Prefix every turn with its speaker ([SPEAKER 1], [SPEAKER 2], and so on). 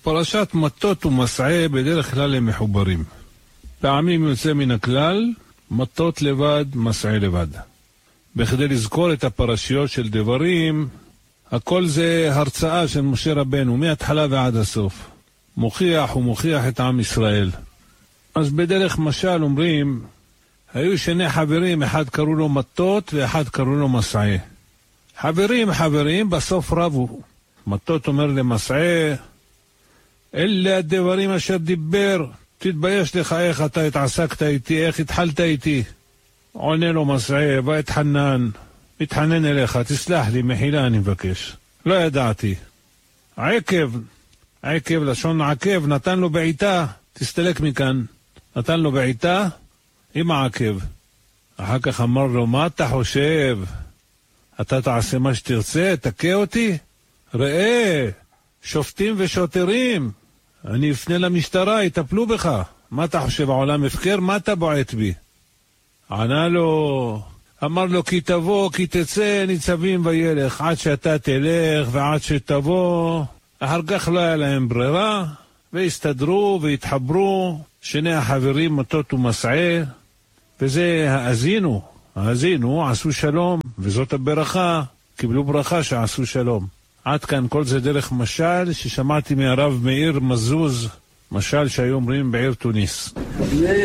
[SPEAKER 1] פרשת מטות ומסעי בדרך כלל הם מחוברים. פעמים יוצא מן הכלל, מטות לבד, מסעי לבד. בכדי לזכור את הפרשיות של דברים, הכל זה הרצאה של משה רבנו, מההתחלה ועד הסוף. מוכיח ומוכיח את עם ישראל. אז בדרך משל אומרים, היו שני חברים, אחד קראו לו מטות ואחד קראו לו מסעי. חברים, בסוף רבו. מטות אומר למסעי, אלה הדברים אשר דיבר, תתבייש לך איך אתה התעסקת איתי, איך התחלת איתי. עונה לו מסעי, והתחנן, מתחנן אליך, תסלח לי, מחילה אני מבקש. לא ידעתי. עקב, לשון עקב, נתן לו בעיטה, תסתלק מכאן. נתן לו בעיטה עם העקב. אחר כך אמר לו, מה אתה חושב? אתה תעשה מה שתרצה, תכה אותי? ראה, שופטים ושוטרים, אני אפנה למשטרה, יטפלו בך. מה אתה חושב, העולם הפקר? מה אתה בועט בי? ענה לו, אמר לו, כי תבוא, כי תצא, ניצבים וילך, עד שאתה תלך ועד שתבוא. אחר כך לא היה להם ברירה, והסתדרו והתחברו, שני החברים מטות ומסעי, וזה האזינו, עשו שלום, וזאת הברכה, קיבלו ברכה שעשו שלום. עד כאן כל זה דרך משל ששמעתי מהרב מאיר מזוז, משל שהיו אומרים בעיר תוניס.